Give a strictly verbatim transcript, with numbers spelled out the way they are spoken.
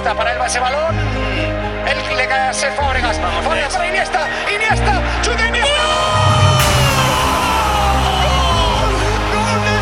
está para Elba ese balón. El que le cae a Fábregas. Fábregas.